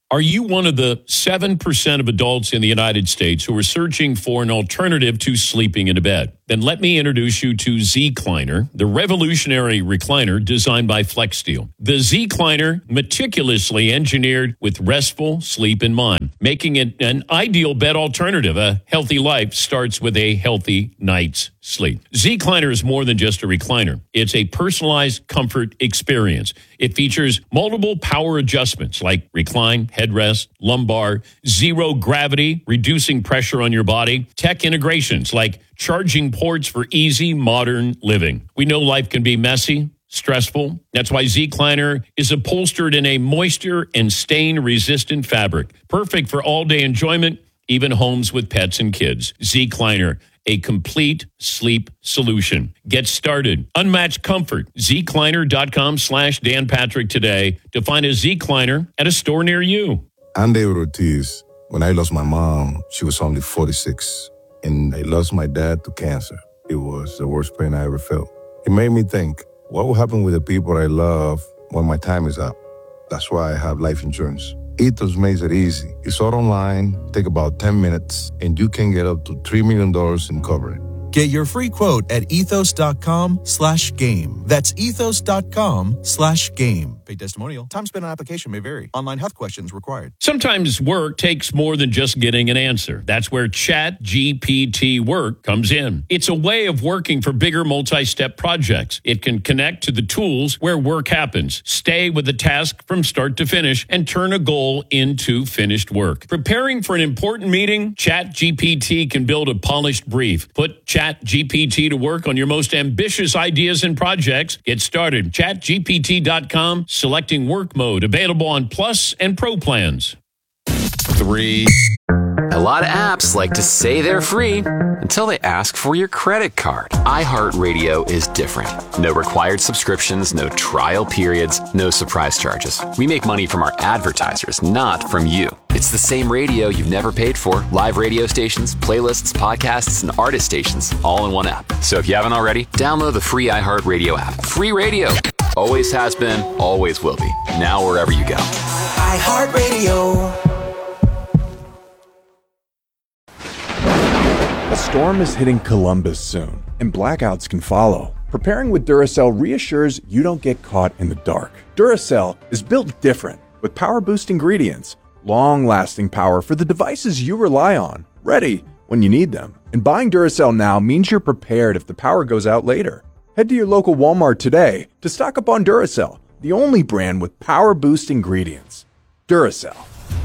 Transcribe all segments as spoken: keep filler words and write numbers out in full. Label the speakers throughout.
Speaker 1: Are you one of the seven percent of adults in the United States who are searching for an alternative to sleeping in a bed? Then let me introduce you to Zecliner, the revolutionary recliner designed by FlexSteel. The Zecliner, meticulously engineered with restful sleep in mind, making it an ideal bed alternative. A healthy life starts with a healthy night's sleep. Zecliner is more than just a recliner. It's a personalized comfort experience. It features multiple power adjustments like recline, headrest, lumbar, zero gravity, reducing pressure on your body, tech integrations like charging ports for easy modern living. We know life can be messy, stressful. That's why Zecliner is upholstered in a moisture and stain resistant fabric, perfect for all day enjoyment, even homes with pets and kids. Zecliner, a complete sleep solution. Get started. Unmatched comfort. Zecliner.com slash Dan Patrick today to find a Zecliner at a store near you.
Speaker 2: I'm David Ortiz. When I lost my mom, she was only forty-six. And I lost my dad to cancer. It was the worst pain I ever felt. It made me think, what will happen with the people I love when my time is up? That's why I have life insurance. Ethos makes it easy. It's all online, take about ten minutes, and you can get up to three million dollars in coverage.
Speaker 3: Get your free quote at ethos.com slash game. That's ethos.com slash game. Paid testimonial. Time spent on application may vary. Online health questions required.
Speaker 1: Sometimes work takes more than just getting an answer. That's where Chat G P T Work comes in. It's a way of working for bigger multi-step projects. It can connect to the tools where work happens, stay with the task from start to finish, and turn a goal into finished work. Preparing for an important meeting, Chat G P T can build a polished brief. Put Chat G P T to work on your most ambitious ideas and projects. Get started. chat G P T dot com, selecting work mode, available on Plus and Pro plans.
Speaker 4: Three. A lot of apps like to say they're free until they ask for your credit card. iHeartRadio is different. No required subscriptions, no trial periods, no surprise charges. We make money from our advertisers, not from you. It's the same radio you've never paid for. Live radio stations, playlists, podcasts, and artist stations, all in one app. So if you haven't already, download the free iHeartRadio app. Free radio. Always has been, always will be. Now wherever you go.
Speaker 5: iHeartRadio.
Speaker 6: A storm is hitting Columbus soon, and blackouts can follow. Preparing with Duracell reassures you don't get caught in the dark. Duracell is built different, with power-boost ingredients, long-lasting power for the devices you rely on, ready when you need them. And buying Duracell now means you're prepared if the power goes out later. Head to your local Walmart today to stock up on Duracell, the only brand with power-boost ingredients. Duracell.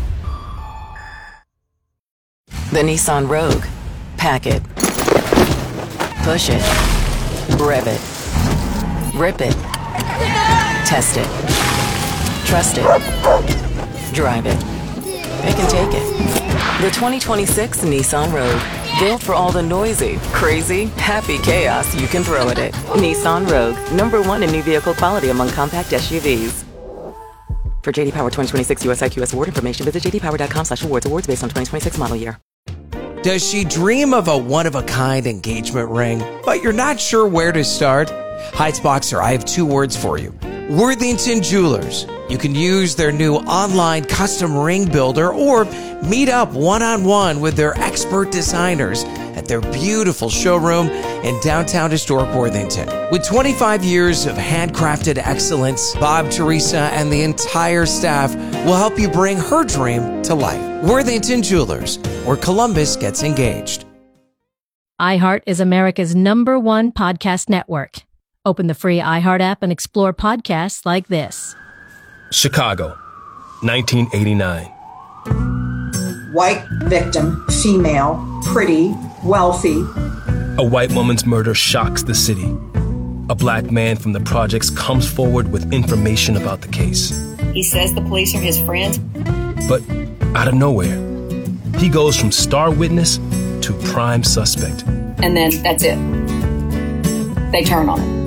Speaker 7: The Nissan Rogue. Pack it. Push it. Rev it. Rip it. Test it. Trust it. Drive it. Pick and take it. The twenty twenty-six Nissan Rogue. Built for all the noisy, crazy, happy chaos you can throw at it. Nissan Rogue. Number one in new vehicle quality among compact S U Vs. For J D Power twenty twenty-six U S I Q S award information, visit jdpower.com slash awards. Awards based on twenty twenty-six model year.
Speaker 5: Does she dream of a one-of-a-kind engagement ring, but you're not sure where to start? Heights Boxer, I have two words for you. Worthington Jewelers. You can use their new online custom ring builder or meet up one-on-one with their expert designers at their beautiful showroom in downtown historic Worthington. With twenty-five years of handcrafted excellence, Bob, Teresa, and the entire staff will help you bring her dream to life. Worthington Jewelers, where Columbus gets engaged.
Speaker 8: iHeart is America's number one podcast network. Open the free iHeart app and explore podcasts like this.
Speaker 9: Chicago, nineteen eighty-nine.
Speaker 10: White victim, female, pretty, wealthy.
Speaker 9: A white woman's murder shocks the city. A black man from the projects comes forward with information about the case.
Speaker 11: He says the police are his friends.
Speaker 9: But out of nowhere, he goes from star witness to prime suspect.
Speaker 11: And then that's it. They turn on him.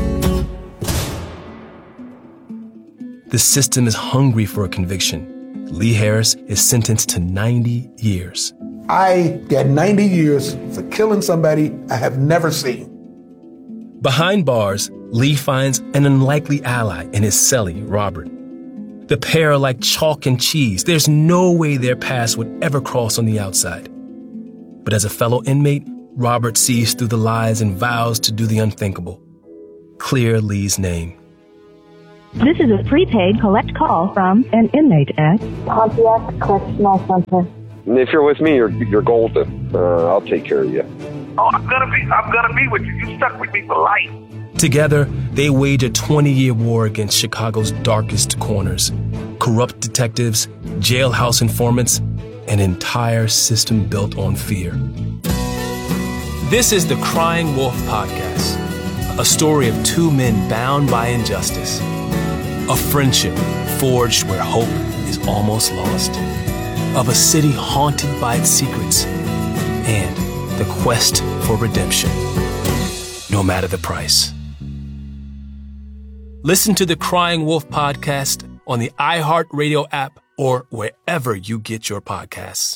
Speaker 9: The system is hungry for a conviction. Lee Harris is sentenced to ninety years.
Speaker 12: I get ninety years for killing somebody I have never seen.
Speaker 9: Behind bars, Lee finds an unlikely ally in his cellie, Robert. The pair are like chalk and cheese. There's no way their paths would ever cross on the outside. But as a fellow inmate, Robert sees through the lies and vows to do the unthinkable. Clear Lee's name.
Speaker 13: This is a prepaid collect call from an inmate at
Speaker 14: Pontiac Correctional Center. If you're with me, you're you're golden. Uh, I'll take care of you.
Speaker 15: Oh, I'm gonna be, I'm gonna be with you. You stuck with me for life.
Speaker 9: Together, they wage a twenty-year war against Chicago's darkest corners. Corrupt detectives, jailhouse informants, an entire system built on fear. This is the Crying Wolf Podcast, a story of two men bound by injustice. A friendship forged where hope is almost lost. Of a city haunted by its secrets. And the quest for redemption, no matter the price. Listen to the Crying Wolf Podcast on the iHeartRadio app or wherever you get your podcasts.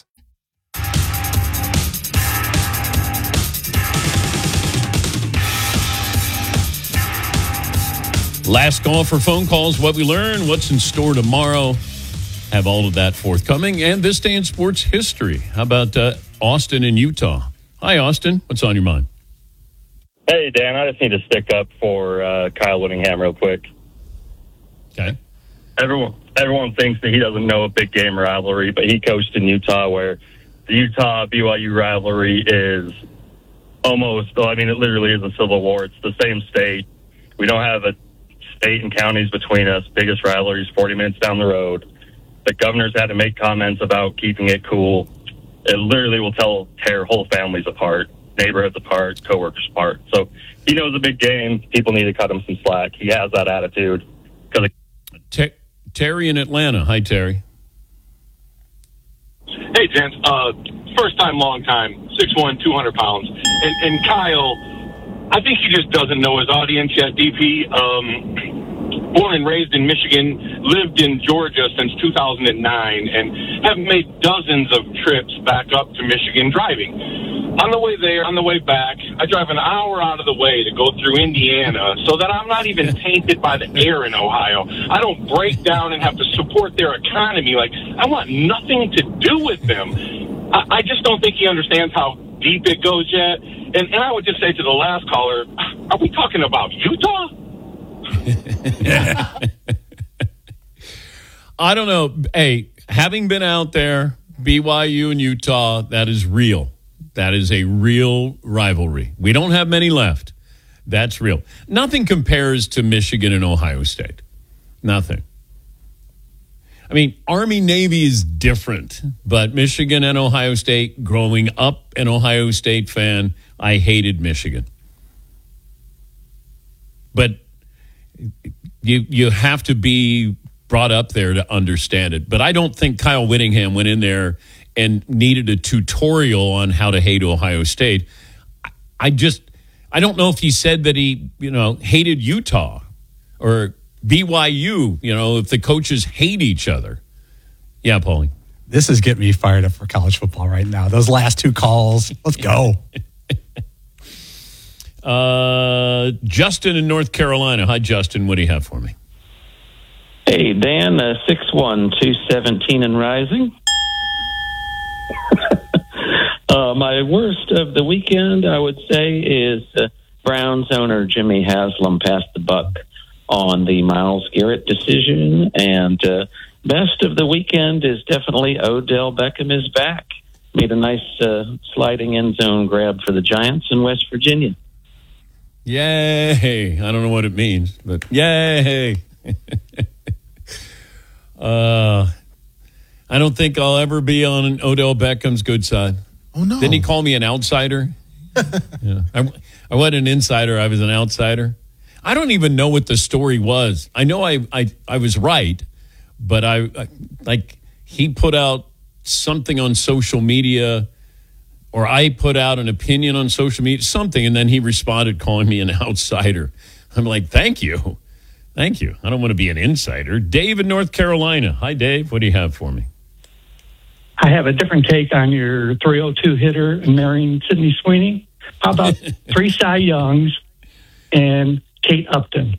Speaker 1: Last call for phone calls, what we learn, what's in store tomorrow. Have all of that forthcoming. And this day in sports history. How about uh, Austin in Utah? Hi, Austin. What's on your mind?
Speaker 16: Hey, Dan. I just need to stick up for uh, Kyle Whittingham real quick.
Speaker 1: Okay.
Speaker 16: Everyone, everyone thinks that he doesn't know a big game rivalry, but he coached in Utah where the Utah-B Y U rivalry is almost, I mean, it literally is a civil war. It's the same state. We don't have a state and counties between us. Biggest rivalry is forty minutes down the road. The governors had to make comments about keeping it cool. It literally will tell tear whole families apart, neighborhoods apart, coworkers apart. So he knows a big game. People need to cut him some slack. He has that attitude. Because
Speaker 1: Ter- Terry in Atlanta. Hi, Terry.
Speaker 17: Hey, gents. Uh, first time, long time. six one, two hundred pounds. And, and Kyle, I think he just doesn't know his audience yet, D P. Um... Born and raised in Michigan, lived in Georgia since two thousand nine, and have made dozens of trips back up to Michigan driving. On the way there, on the way back, I drive an hour out of the way to go through Indiana so that I'm not even tainted by the air in Ohio. I don't break down and have to support their economy. Like, I want nothing to do with them. I, I just don't think he understands how deep it goes yet. And, and I would just say to the last caller, are we talking about Utah?
Speaker 1: I don't know. Hey, having been out there, B Y U and Utah, that is real. That is a real rivalry. We don't have many left. That's real. Nothing compares to Michigan and Ohio State. Nothing. I mean, Army-Navy is different, but Michigan and Ohio State, growing up an Ohio State fan, I hated Michigan. But you you have to be brought up there to understand it. But I don't think Kyle Whittingham went in there and needed a tutorial on how to hate Ohio State. I just, I don't know if he said that he, you know, hated Utah or B Y U, you know, if the coaches hate each other. Yeah, Paulie.
Speaker 18: This is getting me fired up for college football right now. Those last two calls, let's go.
Speaker 1: Uh, Justin in North Carolina. Hi, Justin. What do you have for me?
Speaker 19: Hey, Dan, uh, six one, two seventeen and rising. uh, my worst of the weekend, I would say, is uh, Browns owner Jimmy Haslam passed the buck on the Myles Garrett decision. And uh, best of the weekend is definitely Odell Beckham is back. Made a nice uh, sliding end zone grab for the Giants in West Virginia.
Speaker 1: Yay. I don't know what it means, but yay. uh, I don't think I'll ever be on Odell Beckham's good side.
Speaker 12: Oh, no.
Speaker 1: Didn't he call me an outsider? yeah. I, I wasn't an insider. I was an outsider. I don't even know what the story was. I know I, I, I was right, but I, I like he put out something on social media, or I put out an opinion on social media, something, and then he responded calling me an outsider. I'm like, thank you. Thank you. I don't want to be an insider. Dave in North Carolina. Hi, Dave. What do you have for me?
Speaker 20: I have a different take on your three oh two hitter marrying Sydney Sweeney. How about three Cy Youngs and Kate Upton?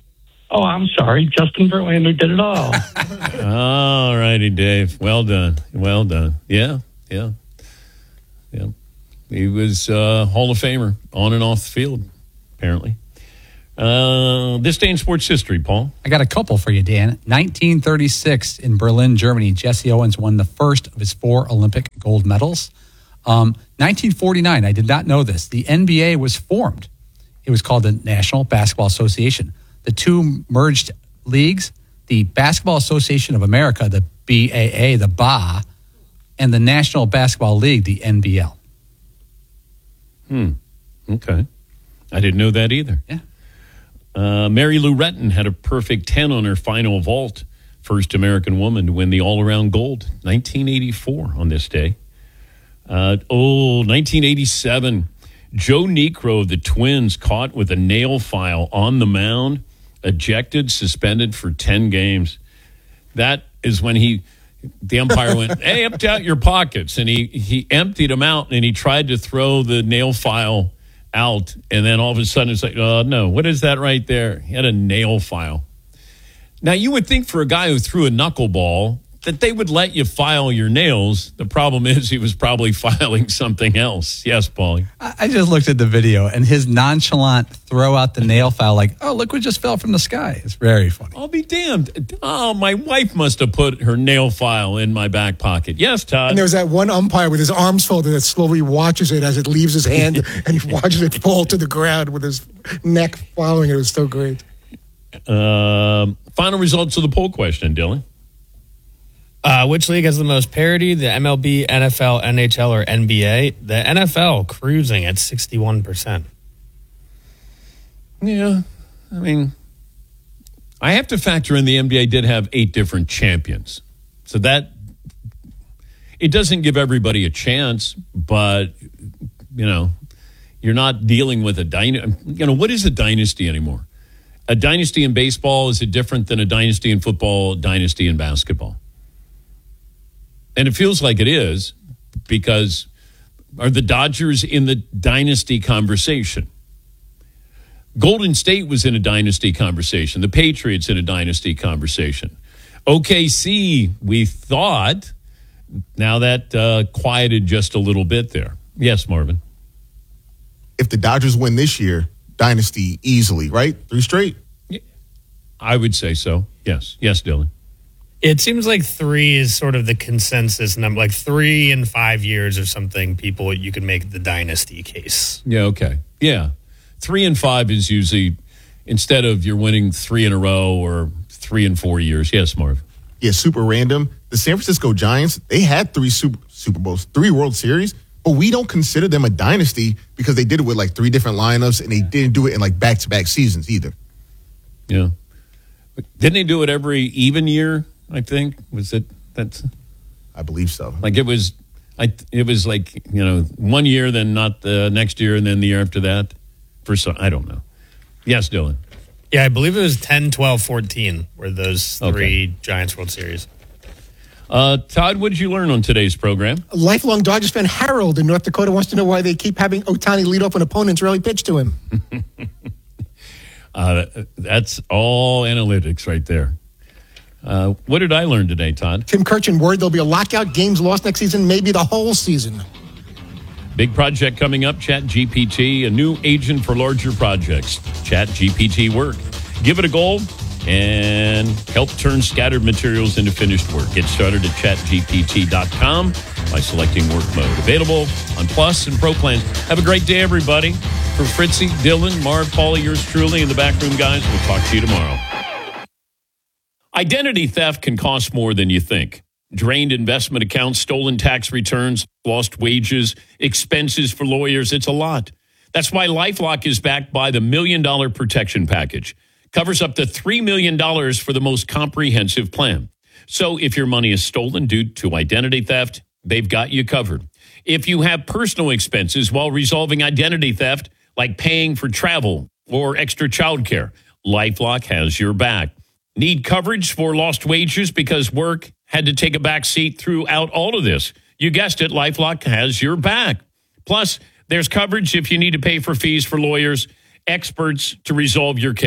Speaker 20: Oh, I'm sorry. Justin Verlander did it all.
Speaker 1: All righty, Dave. Well done. Well done. Yeah, yeah, yeah. He was uh, Hall of Famer on and off the field, apparently. Uh, this day in sports history, Paul.
Speaker 18: I got a couple for you, Dan. nineteen thirty-six in Berlin, Germany, Jesse Owens won the first of his four Olympic gold medals. Um, nineteen forty-nine, I did not know this. The N B A was formed. It was called the National Basketball Association. The two merged leagues, the Basketball Association of America, the B A A, the B A, and the National Basketball League, the N B L.
Speaker 1: Hmm. Okay. I didn't know that either.
Speaker 18: Yeah.
Speaker 1: Uh, Mary Lou Retton had a perfect ten on her final vault. First American woman to win the all-around gold. nineteen eighty-four on this day. Uh, oh, nineteen eighty-seven. Joe Niekro of the Twins caught with a nail file on the mound, ejected, suspended for ten games. That is when he, the umpire went, hey, empty out your pockets. And he, he emptied them out, and he tried to throw the nail file out. And then all of a sudden it's like, oh, no, what is that right there? He had a nail file. Now, you would think for a guy who threw a knuckleball that they would let you file your nails. The problem is he was probably filing something else. Yes, Paulie.
Speaker 18: I just looked at the video, and his nonchalant throw out the nail file like, oh, look what just fell from the sky. It's very funny.
Speaker 1: I'll be damned. Oh, my wife must have put her nail file in my back pocket. Yes, Todd.
Speaker 12: And there was that one umpire with his arms folded that slowly watches it as it leaves his hand, and he watches it fall to the ground with his neck following it. It was so great.
Speaker 1: Uh, final results of the poll question, Dylan.
Speaker 21: Uh, which league has the most parity? The M L B, N F L, N H L, or N B A? The N F L cruising at sixty-one percent.
Speaker 1: Yeah, I mean, I have to factor in the N B A did have eight different champions. So that, it doesn't give everybody a chance, but, you know, you're not dealing with a dynasty. You know, what is a dynasty anymore? A dynasty in baseball, is it different than a dynasty in football, dynasty in basketball? And it feels like it is, because are the Dodgers in the dynasty conversation? Golden State was in a dynasty conversation. The Patriots in a dynasty conversation. O K C, we thought, now that uh, quieted just a little bit there. Yes, Marvin.
Speaker 22: If the Dodgers win this year, dynasty easily, right? Three straight?
Speaker 1: I would say so. Yes. Yes, Dylan.
Speaker 21: It seems like three is sort of the consensus number, like three in five years or something, people, you can make the dynasty case.
Speaker 1: Yeah, okay. Yeah. Three and five is usually, instead of you're winning three in a row or three and four years. Yes, Marv.
Speaker 22: Yeah, super random. The San Francisco Giants, they had three Super, Super Bowls, three World Series, but we don't consider them a dynasty because they did it with like three different lineups, and they didn't do it in like back-to-back seasons either.
Speaker 1: Yeah. But didn't they do it every even year? I think was it that's
Speaker 22: I believe so.
Speaker 1: Like it was I it was like, you know, one year, then not the next year, and then the year after that. For some, I don't know. Yes, Dylan.
Speaker 21: Yeah, I believe it was ten, twelve, fourteen were those three okay. Giants World Series.
Speaker 1: Uh, Todd, what did you learn on today's program?
Speaker 12: A lifelong Dodgers fan, Harold in North Dakota, wants to know why they keep having Ohtani lead off an opponent's early pitch to him.
Speaker 1: uh, that's all analytics right there. Uh, what did I learn today, Todd?
Speaker 12: Tim Kirchin worried there'll be a lockout, games lost next season, maybe the whole season.
Speaker 1: Big project coming up, ChatGPT, a new agent for larger projects. ChatGPT Work. Give it a go and help turn scattered materials into finished work. Get started at chat G P T dot com by selecting work mode. Available on Plus and Pro plans. Have a great day, everybody. For Fritzy, Dylan, Marv, Paulie, yours truly, and the backroom guys, we'll talk to you tomorrow. Identity theft can cost more than you think. Drained investment accounts, stolen tax returns, lost wages, expenses for lawyers. It's a lot. That's why LifeLock is backed by the Million Dollar Protection Package. Covers up to three million dollars for the most comprehensive plan. So if your money is stolen due to identity theft, they've got you covered. If you have personal expenses while resolving identity theft, like paying for travel or extra childcare, LifeLock has your back. Need coverage for lost wages because work had to take a back seat throughout all of this? You guessed it, LifeLock has your back. Plus, there's coverage if you need to pay for fees for lawyers, experts to resolve your case.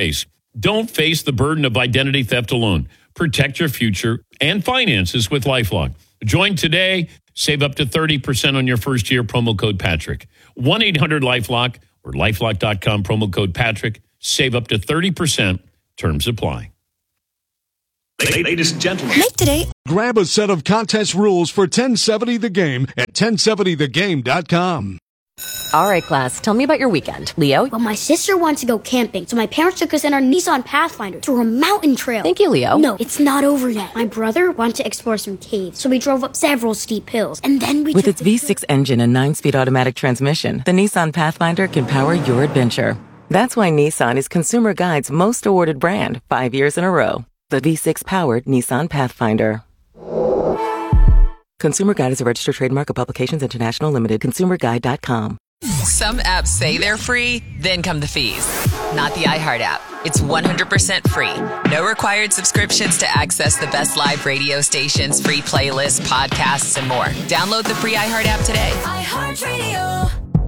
Speaker 1: Don't face the burden of identity theft alone. Protect your future and finances with LifeLock. Join today. Save up to thirty percent on your first year. Promo code Patrick. one eight hundred LifeLock or lifelock dot com. Promo code Patrick. Save up to thirty percent. Terms apply.
Speaker 2: Ladies and gentlemen, make today. Grab a set of contest rules for ten seventy The Game at ten seventy the game dot com.
Speaker 3: All right, class, tell me about your weekend. Leo?
Speaker 23: Well, my sister wants to go camping, so my parents took us in our Nissan Pathfinder through a mountain trail.
Speaker 3: Thank you, Leo.
Speaker 23: No, it's not over yet. My brother wanted to explore some caves, so we drove up several steep hills, and then we
Speaker 7: With
Speaker 23: took
Speaker 7: its V six engine and nine-speed automatic transmission, the Nissan Pathfinder can power your adventure. That's why Nissan is Consumer Guide's most awarded brand five years in a row. The V six-powered Nissan Pathfinder. Consumer Guide is a registered trademark of Publications International Limited. consumer guide dot com.
Speaker 24: Some apps say they're free, then come the fees. Not the iHeart app. It's one hundred percent free. No required subscriptions to access the best live radio stations, free playlists, podcasts, and more. Download the free iHeart app today.
Speaker 25: iHeartRadio.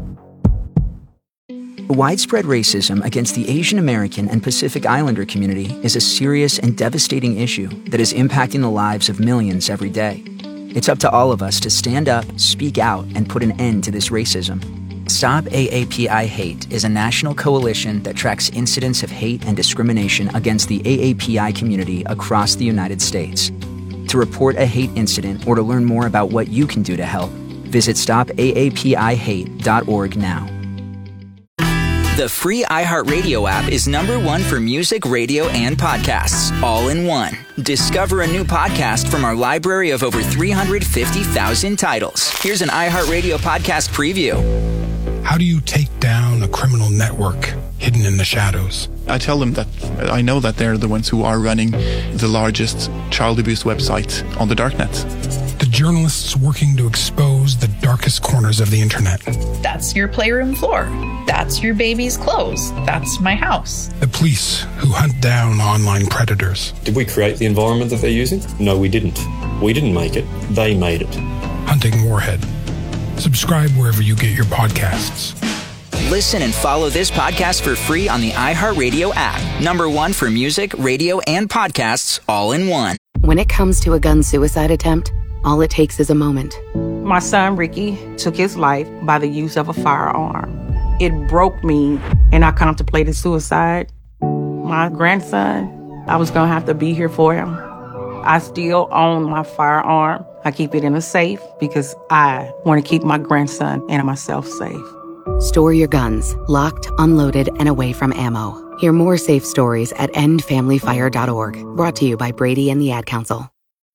Speaker 25: Widespread racism against the Asian American and Pacific Islander community is a serious and devastating issue that is impacting the lives of millions every day. It's up to all of us to stand up, speak out, and put an end to this racism. Stop A A P I Hate is a national coalition that tracks incidents of hate and discrimination against the A A P I community across the United States. To report a hate incident or to learn more about what you can do to help, visit stop A A P I hate dot org now.
Speaker 26: The free iHeartRadio app is number one for music, radio, and podcasts, all in one. Discover a new podcast from our library of over three hundred fifty thousand titles. Here's an iHeartRadio podcast preview.
Speaker 27: How do you take down a criminal network hidden in the shadows?
Speaker 28: I tell them that I know that they're the ones who are running the largest child abuse website on the darknet.
Speaker 27: The journalists working to expose the darkest corners of the internet.
Speaker 29: That's your playroom floor. That's your baby's clothes. That's my house.
Speaker 27: The police who hunt down online predators.
Speaker 30: Did we create the environment that they're using? No, we didn't. We didn't make it. They made it.
Speaker 27: Hunting Warhead. Subscribe wherever you get your podcasts.
Speaker 26: Listen and follow this podcast for free on the iHeartRadio app. Number one for music, radio, and podcasts, all in one.
Speaker 31: When it comes to a gun suicide attempt, all it takes is a moment.
Speaker 32: My son, Ricky, took his life by the use of a firearm. It broke me, and I contemplated suicide. My grandson, I was going to have to be here for him. I still own my firearm. I keep it in a safe because I want to keep my grandson and myself safe.
Speaker 31: Store your guns, locked, unloaded, and away from ammo. Hear more safe stories at end family fire dot org. Brought to you by Brady and the Ad Council.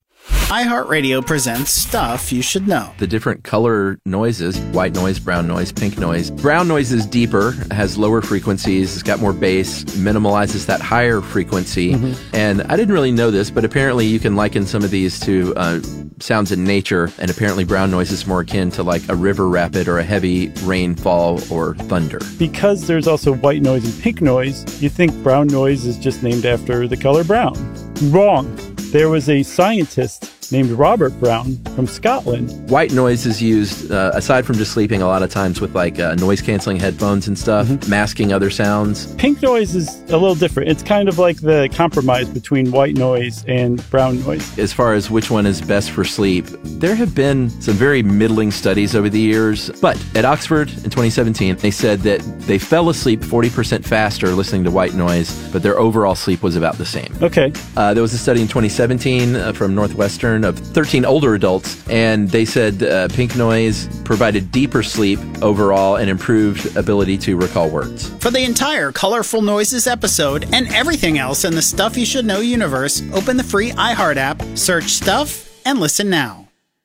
Speaker 33: iHeartRadio presents Stuff You Should Know.
Speaker 34: The different color noises, white noise, brown noise, pink noise. Brown noise is deeper, has lower frequencies, it's got more bass, minimalizes that higher frequency. Mm-hmm. And I didn't really know this, but apparently you can liken some of these to uh, sounds in nature, and apparently brown noise is more akin to like a river rapid or a heavy rainfall or thunder.
Speaker 35: Because there's also white noise and pink noise, you think brown noise is just named after the color brown. Wrong. There was a scientist named Robert Brown from Scotland.
Speaker 34: White noise is used, uh, aside from just sleeping, a lot of times with like uh, noise-canceling headphones and stuff, mm-hmm. masking other sounds.
Speaker 35: Pink noise is a little different. It's kind of like the compromise between white noise and brown noise.
Speaker 34: As far as which one is best for sleep, there have been some very middling studies over the years. But at Oxford in twenty seventeen, they said that they fell asleep forty percent faster listening to white noise, but their overall sleep was about the same.
Speaker 35: Okay.
Speaker 34: Uh, there was a study in twenty seventeen uh, from Northwestern of thirteen older adults, and they said uh, pink noise provided deeper sleep overall and improved ability to recall words.
Speaker 33: For the entire Colorful Noises episode and everything else in the Stuff You Should Know universe, open the free iHeart app, search Stuff, and listen now.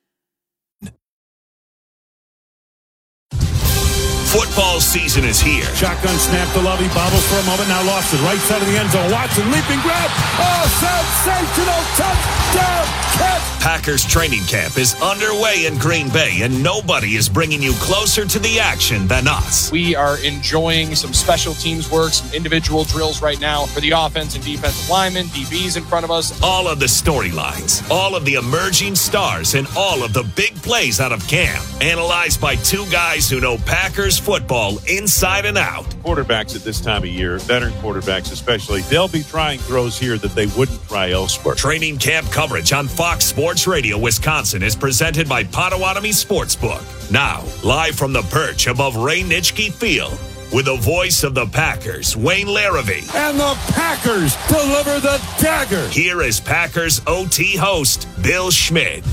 Speaker 2: Football season is here.
Speaker 36: Shotgun snap to Lovey, bobbles for a moment, now lost it. Right side of the end zone. Watson leaping grab. Oh, sensational touchdown catch.
Speaker 2: Packers training camp is underway in Green Bay, and nobody is bringing you closer to the action than us.
Speaker 37: We are enjoying some special teams work, some individual drills right now for the offense and defensive linemen, D Bs in front of us.
Speaker 2: All of the storylines, all of the emerging stars, and all of the big plays out of camp. Analyzed by two guys who know Packers football inside and out.
Speaker 4: quarterbacks at this time of year, veteran quarterbacks especially, they'll be trying throws here that they wouldn't try elsewhere.
Speaker 5: Training camp coverage on Fox Sports Radio Wisconsin is presented by Potawatomi Sportsbook. Now, live from the perch above Ray Nitschke Field, with the voice of the Packers, Wayne Larrivee.
Speaker 36: And the Packers deliver the dagger.
Speaker 5: Here is Packers O T host, Bill Schmidt.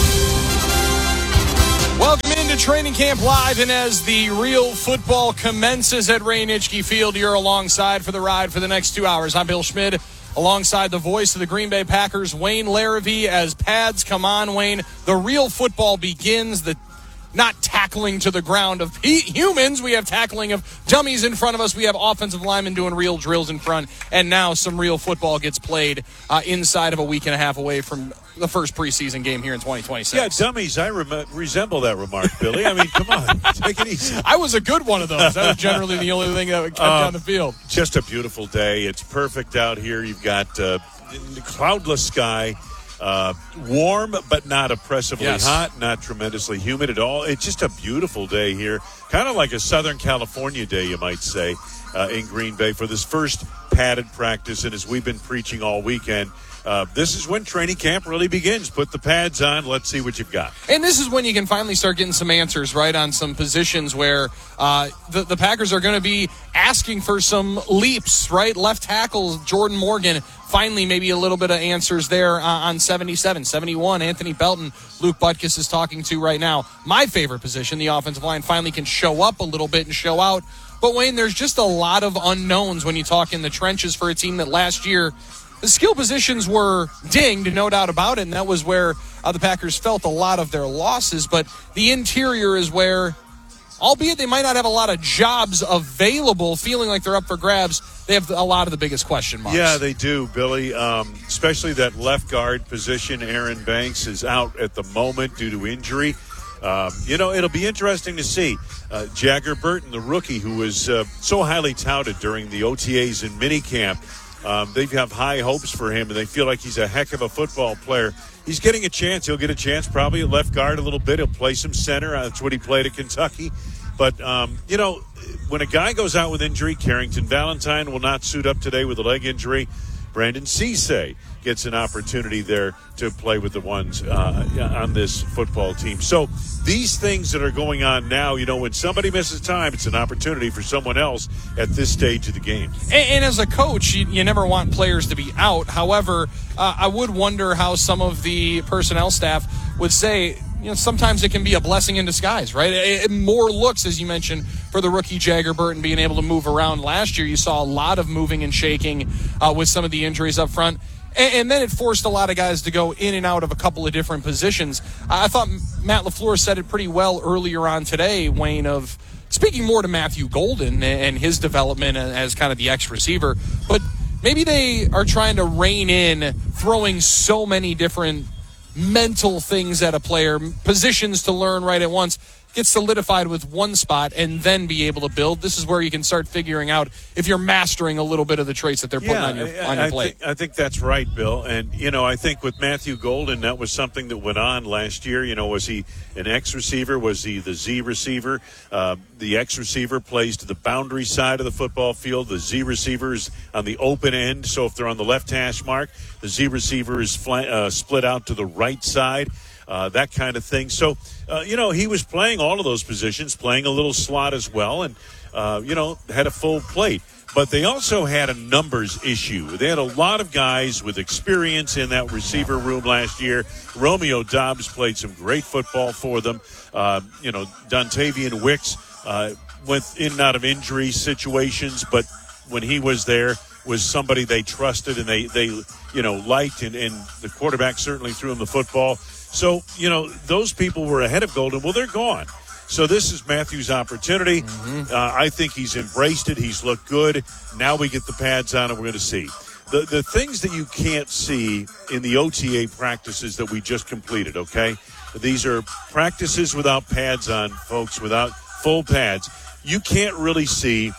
Speaker 37: Welcome into Training Camp Live, and as the real football commences at Ray Nitschke Field, you're alongside for the ride for the next two hours. I'm Bill Schmidt, alongside the voice of the Green Bay Packers, Wayne Larrivee. As pads come on, Wayne, the real football begins. The not tackling to the ground of humans. We have tackling of dummies in front of us. We have offensive linemen doing real drills in front. And now some real football gets played uh, inside of a week and a half away from the first preseason game here in twenty twenty-six.
Speaker 4: Yeah, dummies. I rem- resemble that remark, Billy. I mean, come on. Take it easy.
Speaker 37: I was a good one of those. That was generally the only thing that kept uh, down the field.
Speaker 4: Just a beautiful day. It's perfect out here. You've got uh, cloudless sky. Uh, warm, but not oppressively yes. hot, not tremendously humid at all. It's just a beautiful day here, kind of like a Southern California day, you might say, uh, in Green Bay for this first padded practice. And as we've been preaching all weekend, uh, this is when training camp really begins. Put the pads on. Let's see what you've got.
Speaker 37: And this is when you can finally start getting some answers, right, on some positions where uh, the, the Packers are going to be asking for some leaps, right? Left tackle Jordan Morgan, finally maybe a little bit of answers there uh, on seventy-seven. seventy-one, Anthony Belton, Luke Butkus is talking to right now. My favorite position, the offensive line, finally can show up a little bit and show out. But, Wayne, there's just a lot of unknowns when you talk in the trenches for a team that last year, the skill positions were dinged, no doubt about it, and that was where uh, the Packers felt a lot of their losses. But the interior is where, albeit they might not have a lot of jobs available, feeling like they're up for grabs, they have a lot of the biggest question marks.
Speaker 4: Yeah, they do, Billy, um, especially that left guard position. Aaron Banks is out at the moment due to injury. Um, you know, it'll be interesting to see. Uh, Jagger Burton, the rookie, who was uh, so highly touted during the O T As and minicamp, um, they have high hopes for him, and they feel like he's a heck of a football player. He's getting a chance. He'll get a chance probably at left guard a little bit. He'll play some center. That's what he played at Kentucky. But, um, you know, when a guy goes out with injury, Carrington Valentine will not suit up today with a leg injury. Brandon Cisse gets an opportunity there to play with the ones uh, on this football team. So these things that are going on now, you know, when somebody misses time, it's an opportunity for someone else at this stage of the game.
Speaker 37: And, and as a coach, you, you never want players to be out. However, uh, I would wonder how some of the personnel staff would say, you know, sometimes it can be a blessing in disguise, right? It, it, more looks, as you mentioned, for the rookie Jagger Burton being able to move around. Last year, you saw a lot of moving and shaking uh, with some of the injuries up front. And, and then it forced a lot of guys to go in and out of a couple of different positions. I thought Matt LaFleur said it pretty well earlier on today, Wayne, of speaking more to Matthew Golden and his development as kind of the X-receiver. But maybe they are trying to rein in throwing so many different mental things at a player, positions to learn right at once, get solidified with one spot and then be able to build. This is where you can start figuring out if you're mastering a little bit of the traits that they're putting
Speaker 4: yeah,
Speaker 37: on your,
Speaker 4: I,
Speaker 37: on your
Speaker 4: I
Speaker 37: plate.
Speaker 4: Think, I think that's right, Bill. And, you know, I think with Matthew Golden, that was something that went on last year. You know, was he an X receiver? Was he the Z receiver? Uh, the X receiver plays to the boundary side of the football field. The Z receiver is on the open end. So if they're on the left hash mark, the Z receiver is fl- uh, split out to the right side. Uh, that kind of thing. So, uh, you know, he was playing all of those positions, playing a little slot as well, and, uh, you know, had a full plate. But they also had a numbers issue. They had a lot of guys with experience in that receiver room last year. Romeo Doubs played some great football for them. Uh, you know, Dontavian Wicks uh, went in and out of injury situations, but when he was there, was somebody they trusted and they, they you know, liked, and, and the quarterback certainly threw him the football. So, you know, those people were ahead of Golden. Well, they're gone. So this is Matthew's opportunity. Mm-hmm. Uh, I think he's embraced it. He's looked good. Now we get the pads on and we're going to see. The the things that you can't see in the O T A practices that we just completed, okay? These are practices without pads on, folks, without full pads. You can't really see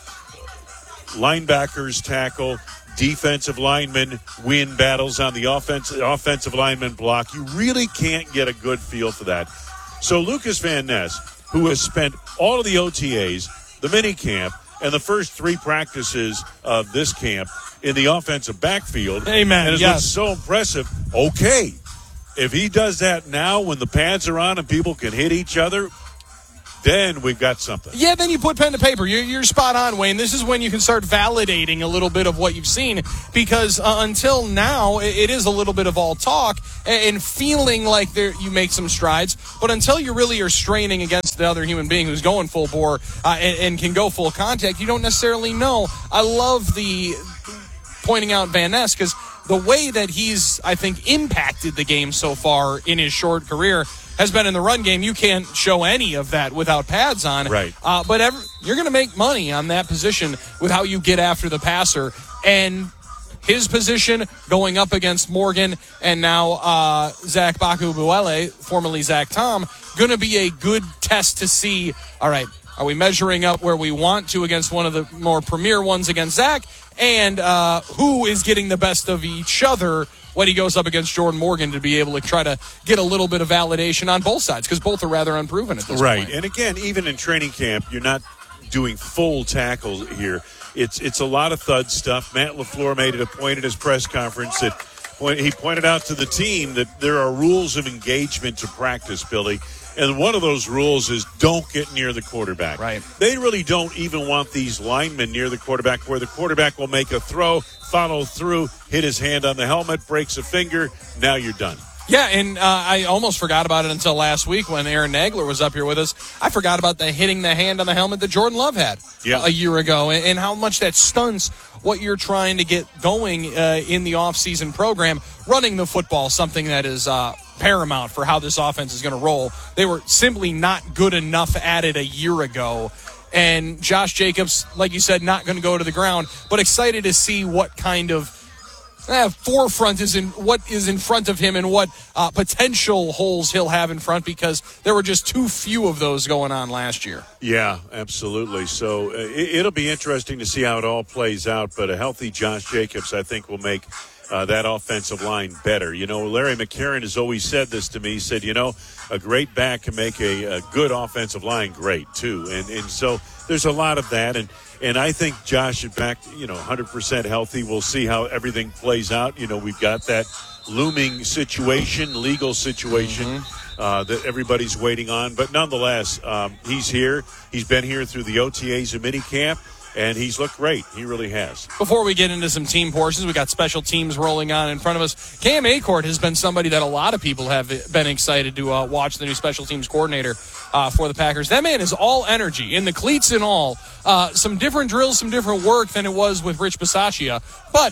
Speaker 4: linebackers tackle, defensive linemen win battles on the offense, offensive lineman block. You really can't get a good feel for that. So Lucas Van Ness, who has spent all of the O T As, the mini camp, and the first three practices of this camp in the offensive backfield.
Speaker 37: Amen.
Speaker 4: And it's
Speaker 37: yes.
Speaker 4: so impressive. Okay, if he does that now when the pads are on and people can hit each other, then we've got something.
Speaker 37: Yeah, then you put pen to paper. You're, you're spot on, Wayne. This is when you can start validating a little bit of what you've seen, because uh, until now, it, it is a little bit of all talk and, and feeling like there you make some strides. But until you really are straining against the other human being who's going full bore uh, and, and can go full contact, you don't necessarily know. I love the pointing out Van Ness, because the way that he's, I think, impacted the game so far in his short career has been in the run game. You can't show any of that without pads on.
Speaker 4: Right.
Speaker 37: Uh, but every, you're going to make money on that position with how you get after the passer. And his position going up against Morgan and now uh, Zach Bakubuele, formerly Zach Tom, going to be a good test to see, all right, are we measuring up where we want to against one of the more premier ones against Zach? And uh, who is getting the best of each other when he goes up against Jordan Morgan, to be able to try to get a little bit of validation on both sides, because both are rather unproven at this
Speaker 4: right.
Speaker 37: point.
Speaker 4: Right, and again, even in training camp, you're not doing full tackle here. It's it's a lot of thud stuff. Matt LaFleur made it a point at his press conference that when he pointed out to the team that there are rules of engagement to practice, Billy. And one of those rules is don't get near the quarterback.
Speaker 37: Right.
Speaker 4: They really don't even want these linemen near the quarterback, where the quarterback will make a throw, follow through, hit his hand on the helmet, breaks a finger. Now you're done.
Speaker 37: Yeah, and uh, I almost forgot about it until last week when Aaron Nagler was up here with us. I forgot about the hitting the hand on the helmet that Jordan Love had
Speaker 4: yeah.
Speaker 37: a year ago, and, and how much that stunts what you're trying to get going uh, in the offseason program. Running the football, something that is uh, paramount for how this offense is going to roll. They were simply not good enough at it a year ago. And Josh Jacobs, like you said, not going to go to the ground, but excited to see what kind of Uh, forefront is in what is in front of him and what uh, potential holes he'll have in front, because there were just too few of those going on last year.
Speaker 4: Yeah, absolutely. So uh, it, it'll be interesting to see how it all plays out. But a healthy Josh Jacobs, I think, will make uh, that offensive line better. You know, Larry McCarron has always said this to me. He said, you know, a great back can make a, a good offensive line great, too. And, and so there's a lot of that. And And I think Josh is back, you know, one hundred percent healthy. We'll see how everything plays out. You know, we've got that looming situation, legal situation mm-hmm. uh, that everybody's waiting on. But nonetheless, um, he's here. He's been here through the O T As and minicamp, and he's looked great. He really has.
Speaker 37: Before we get into some team portions, we got special teams rolling on in front of us. Cam Acord has been somebody that a lot of people have been excited to uh, watch, the new special teams coordinator uh, for the Packers. That man is all energy, in the cleats and all. Uh, some different drills, some different work than it was with Rich Bisaccia. But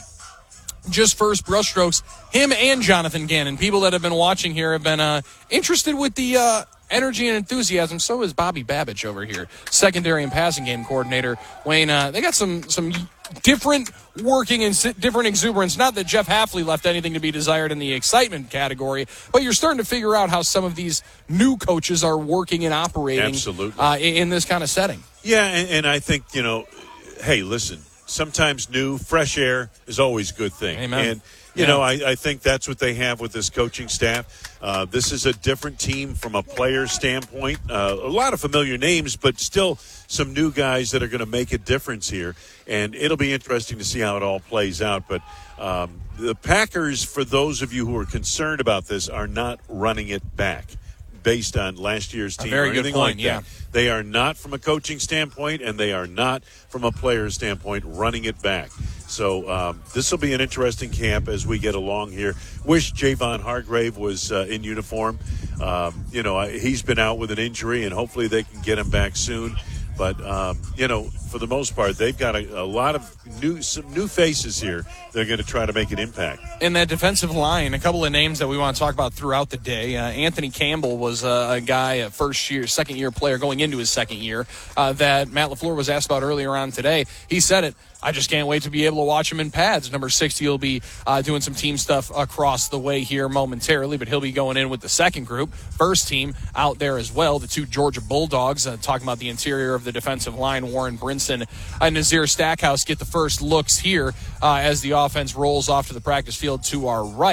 Speaker 37: just first brushstrokes, him and Jonathan Gannon, people that have been watching here, have been uh, interested with the uh, energy and enthusiasm. So is Bobby Babich over here, secondary and passing game coordinator. Wayne, uh, they got some some different working and different exuberance. Not that Jeff Hafley left anything to be desired in the excitement category, but you're starting to figure out how some of these new coaches are working and operating
Speaker 4: Absolutely.
Speaker 37: Uh, in this kind of setting.
Speaker 4: Yeah, and, and I think, you know, hey, listen, sometimes new, fresh air is always a good thing.
Speaker 37: Amen.
Speaker 4: And, you yeah. know, I, I think that's what they have with this coaching staff. Uh, this is a different team from a player standpoint. Uh, a lot of familiar names, but still some new guys that are going to make a difference here. And it'll be interesting to see how it all plays out. But um, the Packers, for those of you who are concerned about this, are not running it back based on last year's team
Speaker 37: a very
Speaker 4: or anything
Speaker 37: good point,
Speaker 4: like
Speaker 37: yeah.
Speaker 4: that. They are not, from a coaching standpoint, and they are not, from a player standpoint, running it back. So um, this will be an interesting camp as we get along here. Wish Javon Hargrave was uh, in uniform. Um, you know, I, he's been out with an injury, and hopefully they can get him back soon. But, um, you know, for the most part, they've got a, a lot of new some new faces here. They're going to try to make an impact.
Speaker 37: In that defensive line, a couple of names that we want to talk about throughout the day. Uh, Anthony Campbell was uh, a guy, a first-year, second-year player going into his second year uh, that Matt LaFleur was asked about earlier on today. He said it. I just can't wait to be able to watch him in pads. Number sixty will be uh, doing some team stuff across the way here momentarily, but he'll be going in with the second group. First team out there as well, the two Georgia Bulldogs, uh, talking about the interior of the defensive line. Warren Brinson and Nazir Stackhouse get the first looks here uh, as the offense rolls off to the practice field to our right.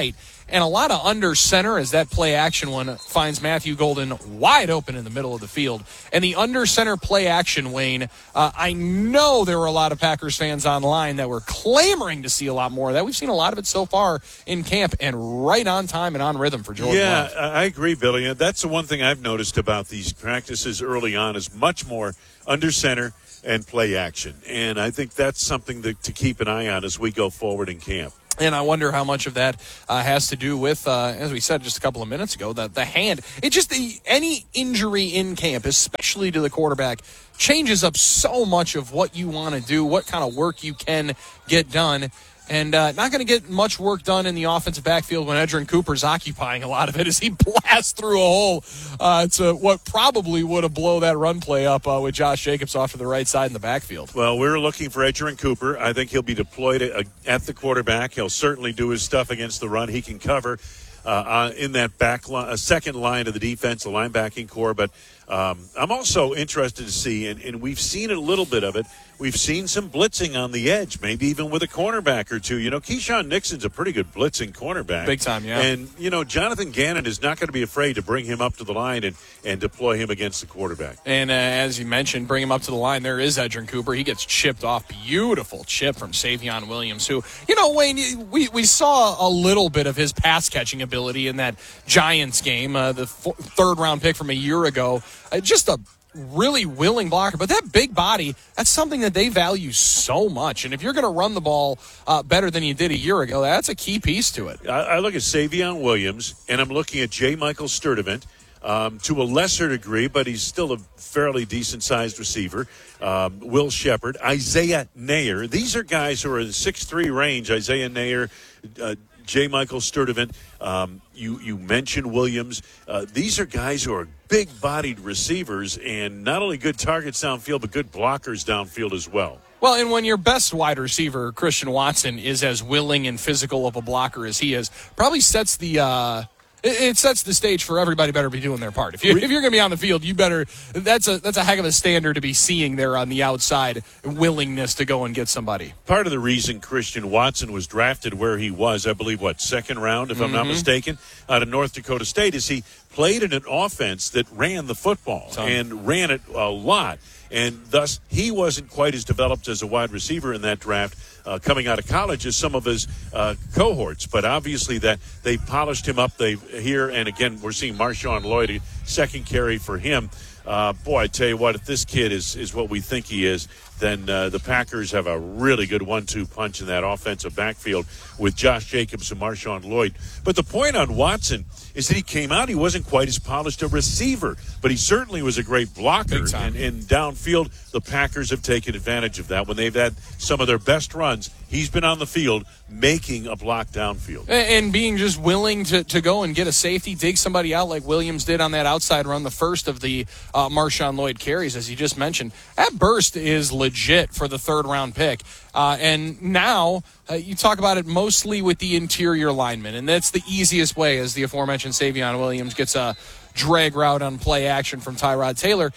Speaker 37: and a lot of under center as that play action one finds Matthew Golden wide open in the middle of the field. And the under center play action, Wayne, uh, I know there were a lot of Packers fans online that were clamoring to see a lot more of that. We've seen a lot of it so far in camp, and right on time and on rhythm for Jordan
Speaker 4: Yeah,
Speaker 37: Love.
Speaker 4: I agree, Billy. That's the one thing I've noticed about these practices early on is much more under center and play action. And I think that's something that, to keep an eye on as we go forward in camp.
Speaker 37: And I wonder how much of that uh, has to do with, uh, as we said just a couple of minutes ago, that the hand. It just the, any injury in camp, especially to the quarterback, changes up so much of what you want to do, what kind of work you can get done. And uh, not going to get much work done in the offensive backfield when Edgerrin Cooper's occupying a lot of it as he blasts through a hole uh, to what probably would have blown that run play up uh, with Josh Jacobs off to the right side in the backfield.
Speaker 4: Well, we're looking for Edgerrin Cooper. I think he'll be deployed at, at the quarterback. He'll certainly do his stuff against the run. He can cover uh, uh, in that back line, a second line of the defense, the linebacking core. But um, I'm also interested to see, and, and we've seen a little bit of it, we've seen some blitzing on the edge, maybe even with a cornerback or two. You know, Keyshawn Nixon's a pretty good blitzing cornerback.
Speaker 37: Big time, yeah.
Speaker 4: And, you know, Jonathan Gannon is not going to be afraid to bring him up to the line and, and deploy him against the quarterback.
Speaker 37: And uh, as you mentioned, bring him up to the line. There is Edgerrin Cooper. He gets chipped off. Beautiful chip from Savion Williams, who, you know, Wayne, we, we saw a little bit of his pass-catching ability in that Giants game, uh, the f- third-round pick from a year ago. Uh, just a really willing blocker, but that big body, that's something that they value so much. And if you're going to run the ball uh, better than you did a year ago, that's a key piece to it.
Speaker 4: I, I look at Savion Williams, and I'm looking at J. Michael Sturdivant, um, to a lesser degree, but he's still a fairly decent-sized receiver. Um, Will Shepard, Isaiah Nayer. These are guys who are in the six three range. Isaiah Nayer, uh, J. Michael Sturdivant, um, you, you mentioned Williams. Uh, these are guys who are big-bodied receivers and not only good targets downfield, but good blockers downfield as well.
Speaker 37: Well, and when your best wide receiver, Christian Watson, is as willing and physical of a blocker as he is, probably sets the uh, it sets the stage for everybody better be doing their part. If, you, if you're going to be on the field, you better that's a that's a heck of a standard to be seeing there on the outside, willingness to go and get somebody.
Speaker 4: Part of the reason Christian Watson was drafted where he was, I believe, what, second round, if mm-hmm. I'm not mistaken, out of North Dakota State, is he played in an offense that ran the football Tom. and ran it a lot. And thus, he wasn't quite as developed as a wide receiver in that draft uh, coming out of college as some of his uh, cohorts. But obviously, that they polished him up. They here and again, we're seeing Marshawn Lloyd, a second carry for him. Uh, boy, I tell you what, if this kid is, is what we think he is, then uh, the Packers have a really good one two punch in that offensive backfield with Josh Jacobs and Marshawn Lloyd. But the point on Watson is that he came out, he wasn't quite as polished a receiver, but he certainly was a great blocker. And, and downfield, the Packers have taken advantage of that. When they've had some of their best runs, he's been on the field making a block downfield.
Speaker 37: And being just willing to, to go and get a safety, dig somebody out like Williams did on that outside run, the first of the uh, Marshawn Lloyd carries, as you just mentioned. That burst is legit for the third-round pick. Uh, and now uh, you talk about it mostly with the interior linemen, and that's the easiest way, as the aforementioned Savion Williams gets a drag route on play action from Tyrod Taylor.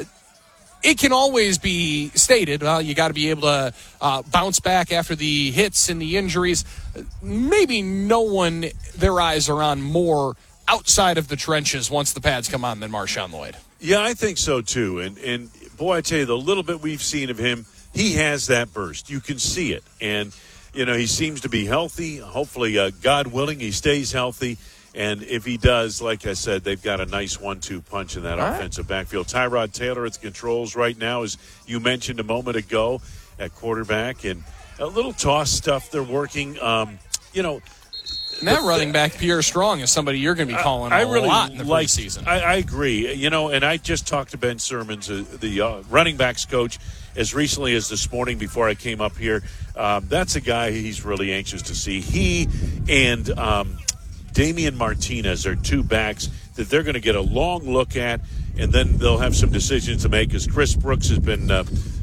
Speaker 37: It can always be stated, well, you got to be able to uh, bounce back after the hits and the injuries. Maybe no one, their eyes are on more outside of the trenches once the pads come on than Marshawn Lloyd.
Speaker 4: Yeah, I think so, too. And, and boy, I tell you, the little bit we've seen of him, he has that burst. You can see it. And, you know, he seems to be healthy. Hopefully, uh, God willing, he stays healthy. And if he does, like I said, they've got a nice one two punch in that All offensive right. backfield. Tyrod Taylor at the controls right now, as you mentioned a moment ago, at quarterback. And a little toss stuff they're working. Um, you know,
Speaker 37: and that running back, Pierre Strong, is somebody you're going to be calling
Speaker 4: I,
Speaker 37: a
Speaker 4: I really
Speaker 37: lot in the
Speaker 4: like,
Speaker 37: preseason.
Speaker 4: I, I agree. You know, and I just talked to Ben Sermons, uh, the uh, running backs coach, as recently as this morning before I came up here. Um, that's a guy he's really anxious to see. He and um, Damian Martinez are two backs that they're going to get a long look at, and then they'll have some decisions to make, as Chris Brooks has been uh,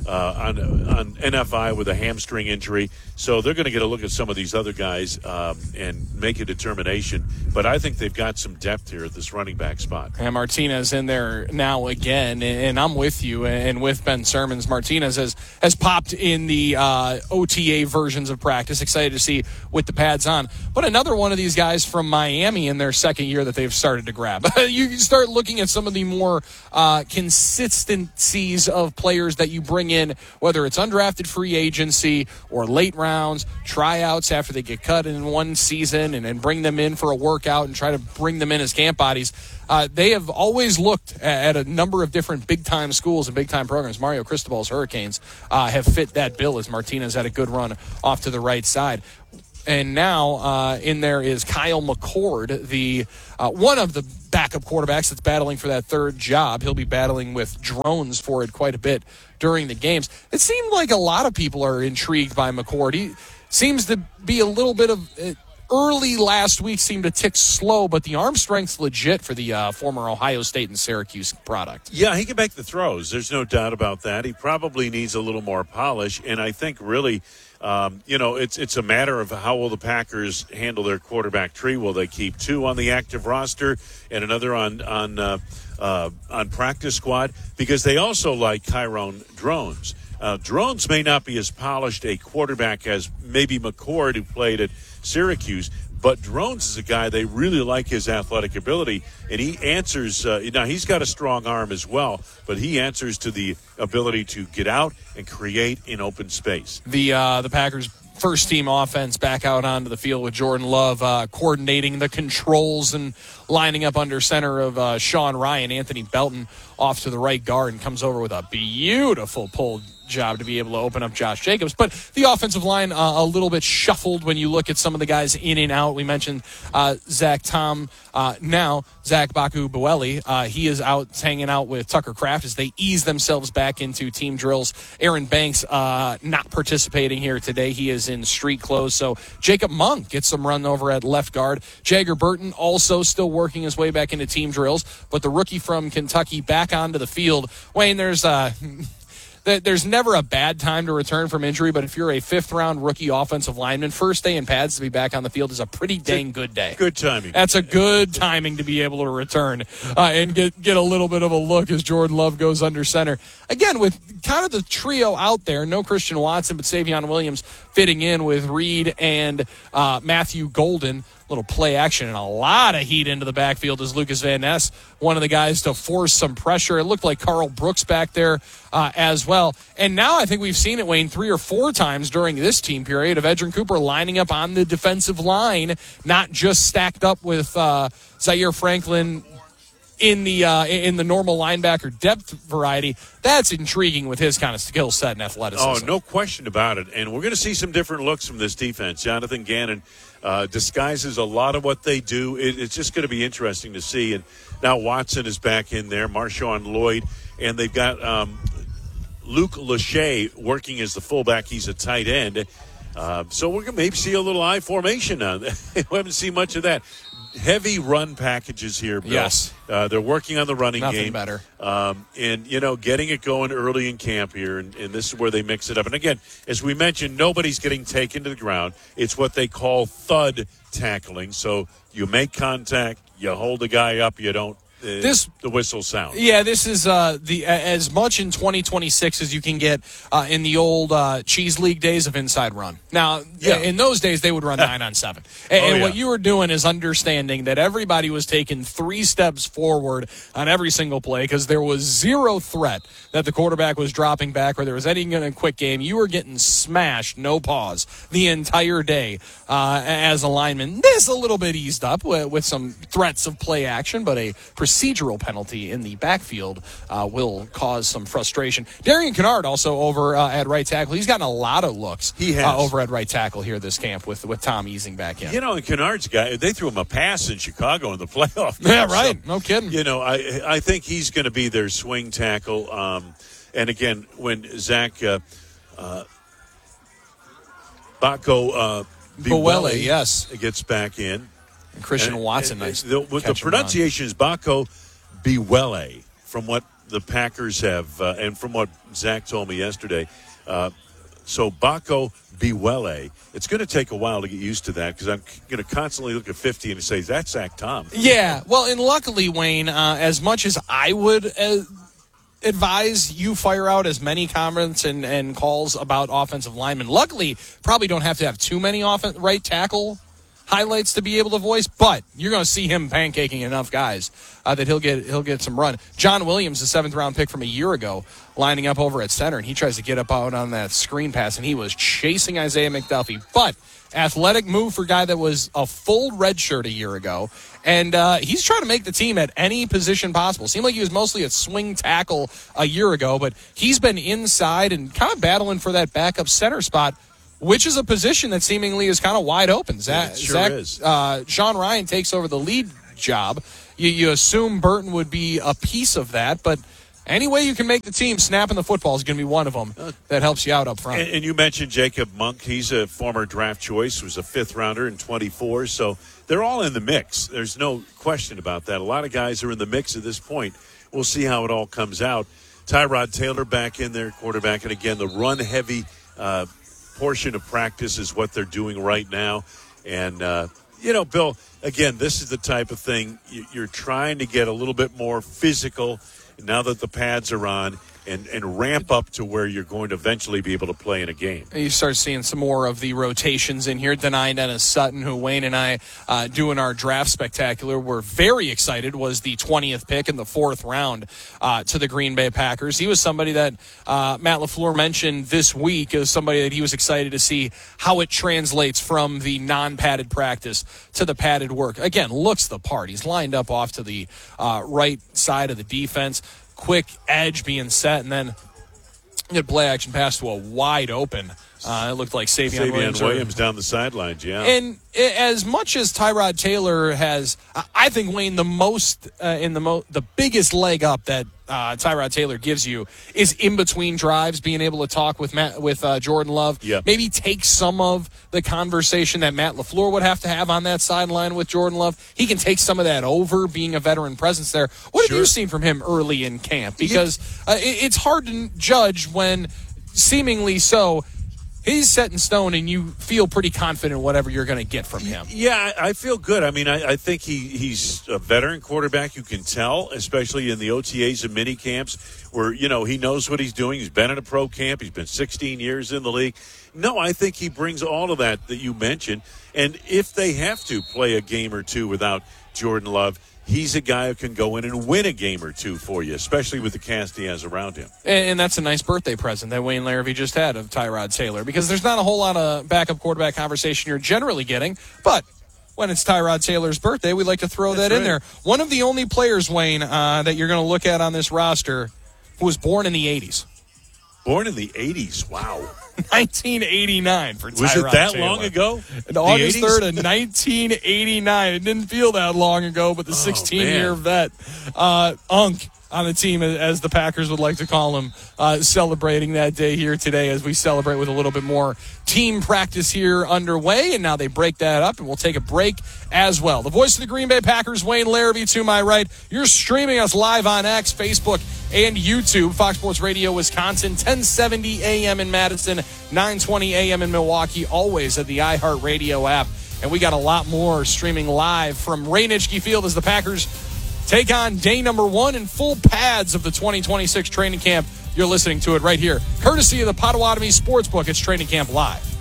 Speaker 4: uh, on on N F I with a hamstring injury. So they're going to get a look at some of these other guys um, and make a determination. But I think they've got some depth here at this running back spot.
Speaker 37: And Martinez in there now again, and I'm with you and with Ben Sermons. Martinez has, has popped in the uh, O T A versions of practice. Excited to see with the pads on. But another one of these guys from Miami in their second year that they've started to grab. You start looking at some of the more uh, consistencies of players that you bring in, whether it's undrafted free agency or late rounds, tryouts after they get cut in one season, and then bring them in for a workout and try to bring them in as camp bodies. Uh, they have always looked at, at a number of different big-time schools and big-time programs. Mario Cristobal's Hurricanes uh, have fit that bill as Martinez had a good run off to the right side. And now uh, in there is Kyle McCord, the uh, one of the backup quarterbacks that's battling for that third job. He'll be battling with drones for it quite a bit during the games. It seemed like a lot of people are intrigued by McCord. He seems to be a little bit of uh, early last week seemed to tick slow, but the arm strength's legit for the uh, former Ohio State and Syracuse product.
Speaker 4: Yeah, he can make the throws. There's no doubt about that. He probably needs a little more polish, and I think really – Um, you know, it's it's a matter of how will the Packers handle their quarterback tree. Will they keep two on the active roster and another on on uh, uh, on practice squad? Because they also like Tyrone Drones. Uh, Drones may not be as polished a quarterback as maybe McCord, who played at Syracuse, but Drones is a guy, they really like his athletic ability, and he answers, uh, now he's got a strong arm as well, but he answers to the ability to get out and create in open space.
Speaker 37: The uh, the Packers' first-team offense back out onto the field with Jordan Love uh, coordinating the controls and lining up under center of uh, Sean Ryan. Anthony Belton off to the right guard and comes over with a beautiful pull job to be able to open up Josh Jacobs. But the offensive line uh, a little bit shuffled when you look at some of the guys in and out. We mentioned uh, Zach Tom. Uh, now, Zach Baku Bueli, uh, he is out hanging out with Tucker Kraft as they ease themselves back into team drills. Aaron Banks uh, not participating here today. He is in street clothes. So Jacob Monk gets some run over at left guard. Jagger Burton also still working his way back into team drills. But the rookie from Kentucky back onto the field. Wayne, there's uh, there's never a bad time to return from injury, but if you're a fifth-round rookie offensive lineman, first day in pads to be back on the field is a pretty dang good day.
Speaker 4: Good timing.
Speaker 37: That's a good timing to be able to return uh, and get, get a little bit of a look as Jordan Love goes under center. Again, with kind of the trio out there, no Christian Watson, but Savion Williams fitting in with Reed and uh, Matthew Golden. Little play action and a lot of heat into the backfield as Lucas Van Ness, one of the guys to force some pressure. It looked like Carl Brooks back there uh, as well. And now I think we've seen it, Wayne, three or four times during this team period of Edgerrin Cooper lining up on the defensive line, not just stacked up with uh, Zaire Franklin in the uh, in the normal linebacker depth variety. That's intriguing with his kind of skill set and athleticism.
Speaker 4: Oh, no question about it. And we're going to see some different looks from this defense. Jonathan Gannon uh, disguises a lot of what they do. It, it's just going to be interesting to see. And now Watson is back in there, Marshawn Lloyd, and they've got um, Luke Lachey working as the fullback. He's a tight end. Uh, so we're going to maybe see a little I formation now. We haven't seen much of that. Heavy run packages here, Bill.
Speaker 37: Yes.
Speaker 4: Uh, they're working on the running
Speaker 37: Nothing
Speaker 4: game.
Speaker 37: better.
Speaker 4: Um, and, you know, getting it going early in camp here, and, and this is where they mix it up. And, again, as we mentioned, nobody's getting taken to the ground. It's what they call thud tackling. So you make contact, you hold the guy up, you don't. Uh,
Speaker 37: this
Speaker 4: the whistle sound.
Speaker 37: Yeah, this is uh, the as much in twenty twenty-six as you can get uh, in the old uh, cheese league days of inside run. Now, yeah. in those days, they would run nine on seven, and,
Speaker 4: oh,
Speaker 37: and
Speaker 4: yeah.
Speaker 37: what you were doing is understanding that everybody was taking three steps forward on every single play because there was zero threat that the quarterback was dropping back or there was any kind of quick game. You were getting smashed, no pause, the entire day uh, as a lineman. This a little bit eased up with, with some threats of play action, but a procedural penalty in the backfield uh, will cause some frustration. Darian Kennard also over uh, at right tackle. He's gotten a lot of looks
Speaker 4: he has.
Speaker 37: Uh, over at right tackle here this camp with, with Tom easing back in.
Speaker 4: You know, and Kennard's guy, they threw him a pass in Chicago in the playoff.
Speaker 37: Yeah, right.
Speaker 4: So,
Speaker 37: no kidding.
Speaker 4: You know, I I think he's going to be their swing tackle. Um, and again, when Zach uh, uh, Bako uh,
Speaker 37: Bueli, yes,
Speaker 4: gets back in.
Speaker 37: And Christian
Speaker 4: and,
Speaker 37: Watson,
Speaker 4: and,
Speaker 37: nice.
Speaker 4: The, the pronunciation is Bako Bueli, from what the Packers have, uh, and from what Zach told me yesterday, uh, so Baco Biwele, it's going to take a while to get used to that because I'm going to constantly look at fifty and say, that's Zach Tom.
Speaker 37: Yeah, well, and luckily, Wayne, uh, as much as I would uh, advise you fire out as many comments and, and calls about offensive linemen, luckily, probably don't have to have too many off- right tackle highlights to be able to voice, but you're going to see him pancaking enough guys uh, that he'll get he'll get some run. John Williams, the seventh round pick from a year ago, lining up over at center, and he tries to get up out on that screen pass, and he was chasing Isaiah McDuffie. But athletic move for a guy that was a full red shirt a year ago, and uh, he's trying to make the team at any position possible. Seemed like he was mostly a swing tackle a year ago, but he's been inside and kind of battling for that backup center spot, which is a position that seemingly is kind of wide open. Zach,
Speaker 4: it sure
Speaker 37: Zach
Speaker 4: is.
Speaker 37: Uh, Sean Ryan takes over the lead job. You, you assume Burton would be a piece of that, but any way you can make the team, snapping the football is going to be one of them that helps you out up front.
Speaker 4: And, and you mentioned Jacob Monk. He's a former draft choice, was a fifth rounder in twenty-four, so they're all in the mix. There's no question about that. A lot of guys are in the mix at this point. We'll see how it all comes out. Tyrod Taylor back in there, quarterback, and again, the run-heavy uh, portion of practice is what they're doing right now. And, uh, you know, Bill, again, this is the type of thing you're trying to get a little bit more physical now that the pads are on and, and ramp up to where you're going to eventually be able to play in a game.
Speaker 37: You start seeing some more of the rotations in here. Denai Dennis Sutton, who Wayne and I uh, doing our draft spectacular were very excited, was the twentieth pick in the fourth round uh, to the Green Bay Packers. He was somebody that uh, Matt LaFleur mentioned this week as somebody that he was excited to see how it translates from the non-padded practice to the padded work. Again, looks the part. He's lined up off to the uh, right side of the defense. Quick edge being set, and then get play action pass to a wide open. Uh, it looked like Savion,
Speaker 4: Savion
Speaker 37: Williams,
Speaker 4: Williams down the sidelines, yeah.
Speaker 37: And as much as Tyrod Taylor has, I think, Wayne, the most uh, in the mo- the biggest leg up that uh, Tyrod Taylor gives you is in between drives, being able to talk with Matt, with uh, Jordan Love.
Speaker 4: Yep.
Speaker 37: Maybe take some of the conversation that Matt LaFleur would have to have on that sideline with Jordan Love. He can take some of that over, being a veteran presence there. What
Speaker 4: Sure.
Speaker 37: have you seen from him early in camp? Because uh, it, it's hard to judge when, seemingly so, he's set in stone, and you feel pretty confident whatever you're going to get from him.
Speaker 4: Yeah, I feel good. I mean, I, I think he, he's a veteran quarterback. You can tell, especially in the O T As and mini camps, where, you know, he knows what he's doing. He's been in a pro camp. He's been sixteen years in the league. No, I think he brings all of that that you mentioned. And if they have to play a game or two without Jordan Love, he's a guy who can go in and win a game or two for you, especially with the cast he has around him.
Speaker 37: And, and that's a nice birthday present that Wayne Larrivee just had of Tyrod Taylor, because there's not a whole lot of backup quarterback conversation you're generally getting, but when it's Tyrod Taylor's birthday, we like to throw
Speaker 4: That's
Speaker 37: that in
Speaker 4: right.
Speaker 37: there. One of the only players, Wayne, uh, that you're going to look at on this roster who was born in the eighties.
Speaker 4: Born in the eighties, wow.
Speaker 37: nineteen eighty-nine for Tyrod
Speaker 4: Was it that
Speaker 37: Taylor.
Speaker 4: long ago?
Speaker 37: And August
Speaker 4: eighties?
Speaker 37: third of nineteen eighty-nine. It didn't feel that long ago, but the sixteen-year
Speaker 4: man.
Speaker 37: vet, uh, Unk, on the team, as the Packers would like to call him, uh, celebrating that day here today as we celebrate with a little bit more team practice here underway. And now they break that up, and we'll take a break as well. The voice of the Green Bay Packers, Wayne Larrivee, to my right. You're streaming us live on X, Facebook, and YouTube. Fox Sports Radio Wisconsin, ten seventy A M in Madison, nine twenty A M in Milwaukee, always at the iHeartRadio app. And we got a lot more streaming live from Ray Nitschke Field as the Packers take on day number one in full pads of the twenty twenty-six training camp. You're listening to it right here, courtesy of the Potawatomi Sportsbook. It's Training Camp Live.